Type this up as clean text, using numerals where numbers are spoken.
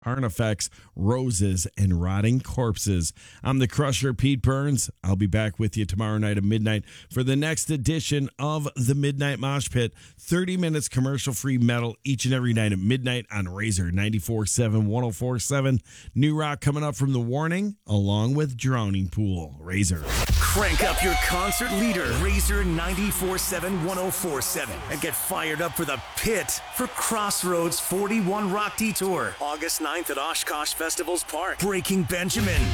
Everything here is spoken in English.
Artifacts, Roses, and Rotting Corpses. I'm the Crusher, Pete Burns. I'll be back with you tomorrow night at midnight for the next edition of the Midnight Mosh Pit. 30 minutes commercial-free metal each and every night at midnight on Razor 94.7, 104.7. New rock coming up from The Warning, along with Drowning Pool. Razor. Crank up your concert leader, Razor 94.7, 104.7, and get fired up for the Pit for Crossroads 41 Rock Detour, August 9th at Oshkosh Festivals Park. Breaking Benjamin,